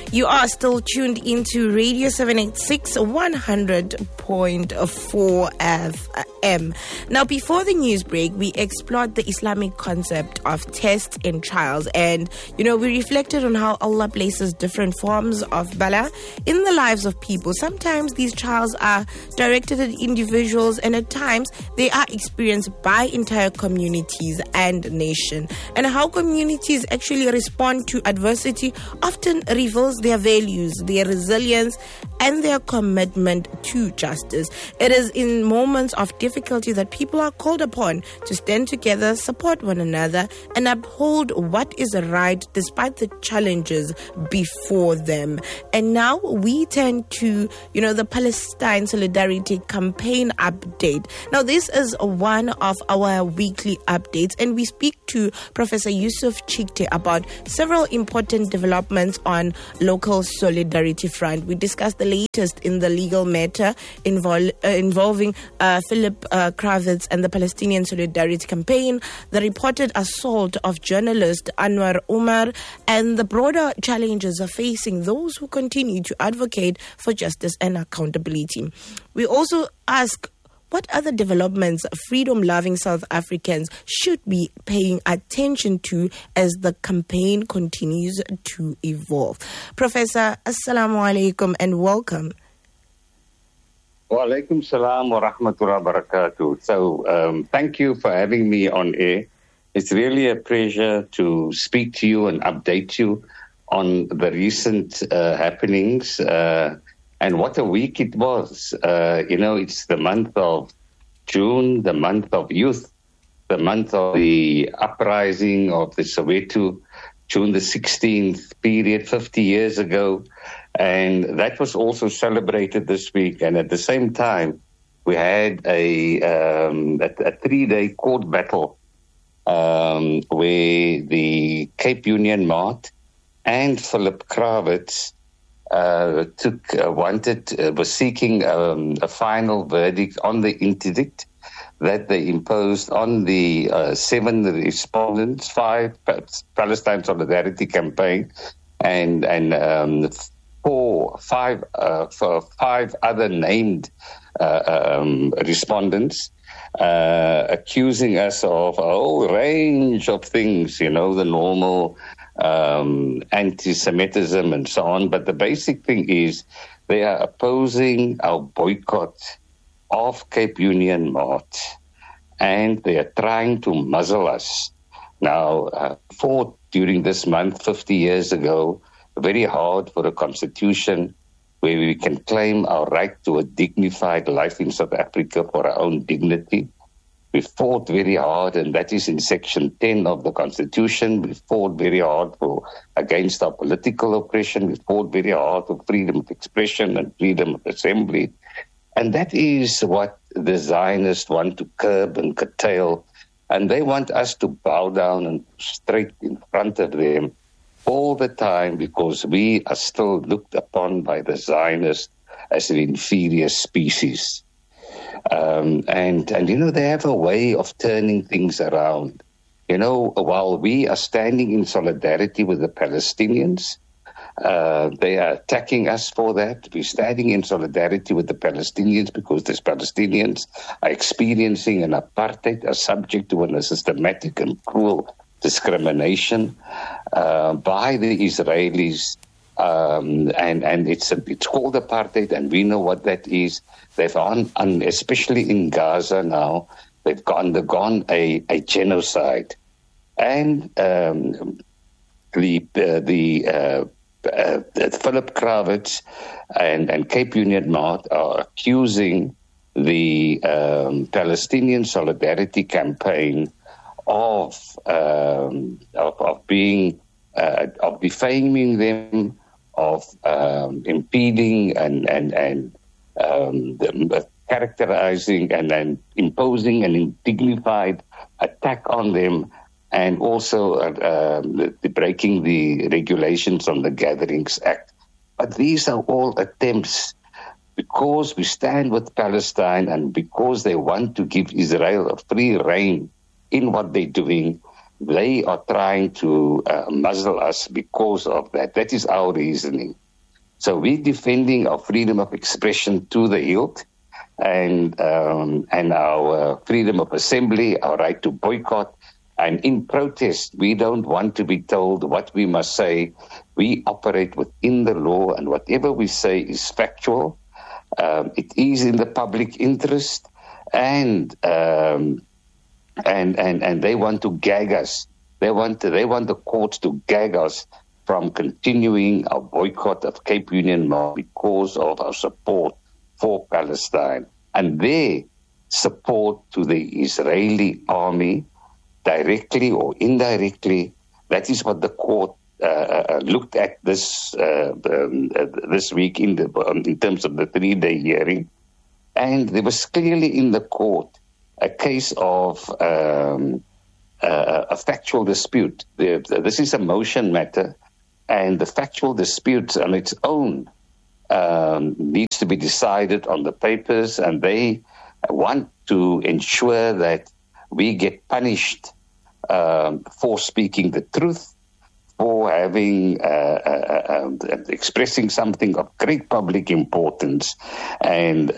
You are still tuned into Radio 786 100.4 FM. Now, before the news break, we explored the Islamic concept of tests and trials. And, we reflected on how Allah places different forms of bala in the lives of people. Sometimes these trials are directed at individuals, and at times they are experienced by entire communities and nation. And how communities actually respond to adversity often reveals their values, their resilience, and their commitment to justice. It is in moments of difficulty that people are called upon to stand together, support one another, and uphold what is right despite the challenges before them. And now we turn to, the Palestine Solidarity Campaign update. Now, this is one of our weekly updates, and we speak to Professor Yusuf Chikte about several important developments on local solidarity front. We discussed the latest in the legal matter involving Philip Kravitz and the Palestinian Solidarity Campaign, the reported assault of journalist Anwar Umar, and the broader challenges facing those who continue to advocate for justice and accountability. We also ask what other developments freedom-loving South Africans should be paying attention to as the campaign continues to evolve. Professor, assalamu alaikum and welcome. Wa alaikum salam wa rahmatullahi wa barakatuh. So, thank you for having me on air. It's really a pleasure to speak to you and update you on the recent happenings. And what a week it was. It's the month of June, the month of youth, the month of the uprising of the Soweto, June the 16th period, 50 years ago. And that was also celebrated this week. And at the same time, we had a 3-day court battle where the Cape Union Mart and Philip Kravitz was seeking a final verdict on the interdict that they imposed on the 7 respondents, 5 Palestine Solidarity Campaign, and 5 other named respondents, accusing us of a whole range of things, the normal anti-Semitism and so on. But the basic thing is they are opposing our boycott of Cape Union Mart, and they are trying to muzzle us. Now, fought during this month 50 years ago, very hard for a constitution where we can claim our right to a dignified life in South Africa for our own dignity. We fought very hard, and that is in Section 10 of the Constitution. We fought very hard against our political oppression. We fought very hard for freedom of expression and freedom of assembly. And that is what the Zionists want to curb and curtail. And they want us to bow down and straight in front of them all the time, because we are still looked upon by the Zionists as an inferior species. And they have a way of turning things around. While we are standing in solidarity with the Palestinians, they are attacking us for that. We're standing in solidarity with the Palestinians because these Palestinians are experiencing an apartheid, are subject to a systematic and cruel discrimination by the Israelis. And it's called apartheid, and we know what that is. They've especially in Gaza now, they've undergone a genocide, and Philip Kravitz and Cape Union Mart are accusing the Palestinian Solidarity Campaign of defaming them, of impeding and characterizing and imposing an undignified attack on them, and also breaking the regulations on the Gatherings Act. But these are all attempts, because we stand with Palestine and because they want to give Israel a free rein in what they're doing. they are trying to muzzle us because of that. That is our reasoning. So we're defending our freedom of expression to the hilt, and our freedom of assembly, our right to boycott. And in protest, we don't want to be told what we must say. We operate within the law, and whatever we say is factual. It is in the public interest, and they want to gag us. They want the courts to gag us from continuing our boycott of Cape Union Mall because of our support for Palestine and their support to the Israeli army, directly or indirectly. That is what the court looked at this week in terms of the 3-day hearing, and there was clearly in the court a case of a factual dispute. This is a motion matter, and the factual dispute on its own needs to be decided on the papers, and they want to ensure that we get punished for speaking the truth, for having expressing something of great public importance, and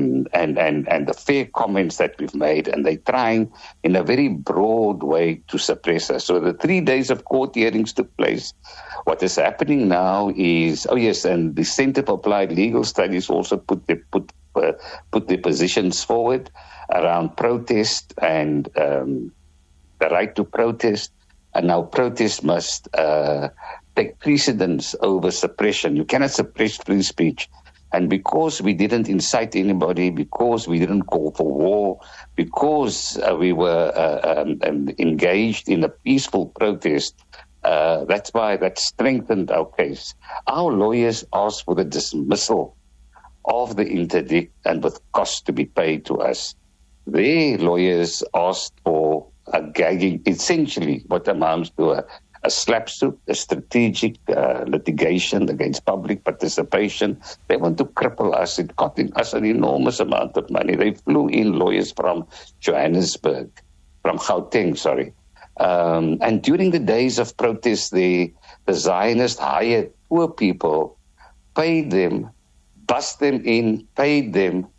the fair comments that we've made, and they're trying in a very broad way to suppress us. So the 3 days of court hearings took place. What is happening now is, and the Center for Applied Legal Studies also put their positions forward around protest and the right to protest. And now protest must take precedence over suppression. You cannot suppress free speech. And because we didn't incite anybody, because we didn't call for war, because we were engaged in a peaceful protest, that's why that strengthened our case. Our lawyers asked for the dismissal of the interdict and with costs to be paid to us. Their lawyers asked for a gagging, essentially what amounts to a slap suit, a strategic litigation against public participation. They want to cripple us. It cost us an enormous amount of money. They flew in lawyers from Johannesburg, from Gauteng, sorry. And during the days of protest, the Zionists hired poor people, paid them, bussed them in, paid them,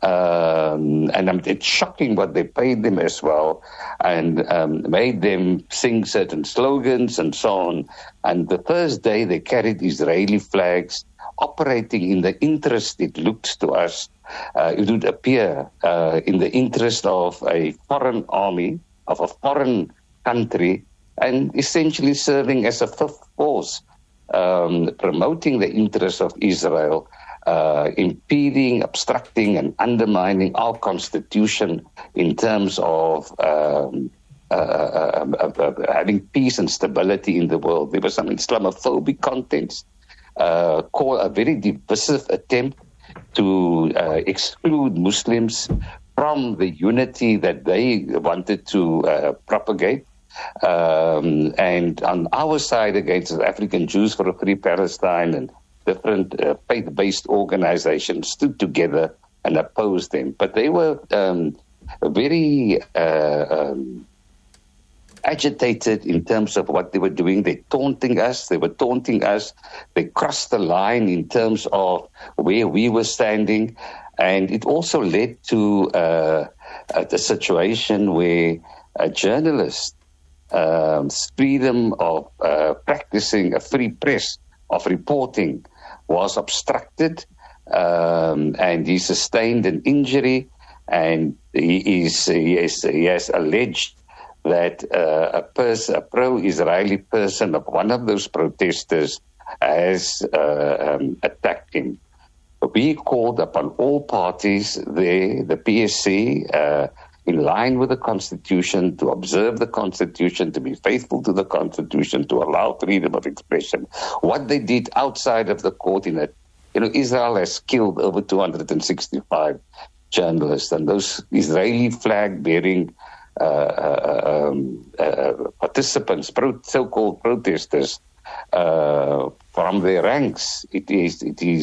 and it's shocking what they paid them as well, and made them sing certain slogans and so on. And the first day they carried Israeli flags, operating in the interest, it looks to us, it would appear, in the interest of a foreign army, of a foreign country, and essentially serving as a fifth force, promoting the interests of Israel, impeding, obstructing, and undermining our constitution in terms of having peace and stability in the world. There was some Islamophobic contents, a very divisive attempt to exclude Muslims from the unity that they wanted to propagate. And on our side, against the African Jews for a Free Palestine and different faith-based organizations stood together and opposed them. But they were very agitated in terms of what they were doing. They were taunting us. They crossed the line in terms of where we were standing. And it also led to the situation where a journalist, freedom of practicing a free press, of reporting, was obstructed, and he sustained an injury, and he has alleged that a pro-Israeli person of one of those protesters has attacked him. We called upon all parties there, the PSC, in line with the Constitution, to observe the Constitution, to be faithful to the Constitution, to allow freedom of expression. What they did outside of the court, Israel has killed over 265 journalists, and those Israeli flag-bearing participants, so-called protesters, from their ranks, it is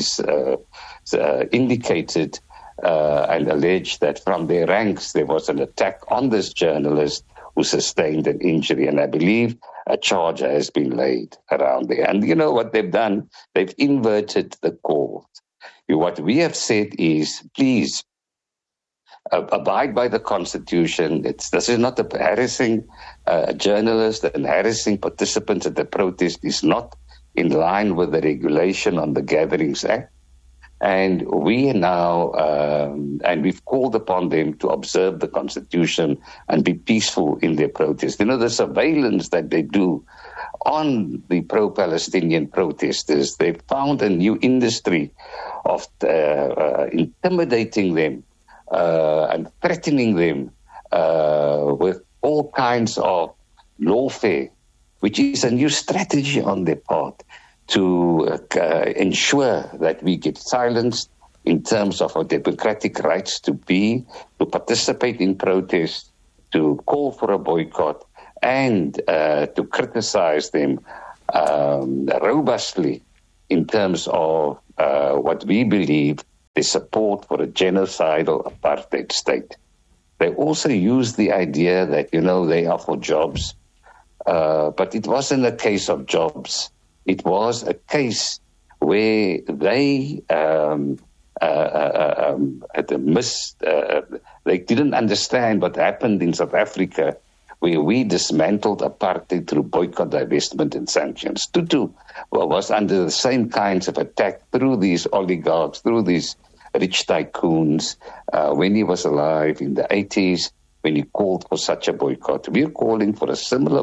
indicated and alleged that from their ranks there was an attack on this journalist who sustained an injury. And I believe a charge has been laid around there. And you know what they've done? They've inverted the court. What we have said is, please, abide by the Constitution. This is not harassing journalists and harassing participants at the protest is not in line with the regulation on the Gatherings Act. And we now, and we've called upon them to observe the Constitution and be peaceful in their protest. You know, the surveillance that they do on the pro-Palestinian protesters, they found a new industry of intimidating them and threatening them with all kinds of lawfare, which is a new strategy on their part to ensure that we get silenced in terms of our democratic rights to participate in protest, to call for a boycott, and to criticize them robustly in terms of what we believe the support for a genocidal apartheid state. They also use the idea that, you know, they are for jobs, but it wasn't a case of jobs. It was a case where they they didn't understand what happened in South Africa, where we dismantled apartheid through boycott, divestment, and sanctions. Tutu was under the same kinds of attack through these oligarchs, through these rich tycoons, when he was alive in the 80s, when he called for such a boycott. We're calling for a similar